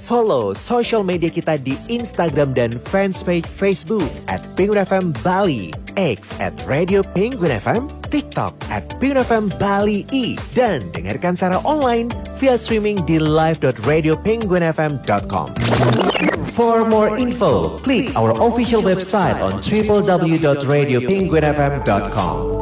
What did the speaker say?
Follow social media kita di Instagram dan fanspage Facebook @Penguin FM Bali, X @Radio Penguin FM, TikTok @Penguin FM Bali I, dan dengarkan secara online via streaming di live.radiopenguinfm.com. For more info, click our official website on www.radiopenguinfm.com.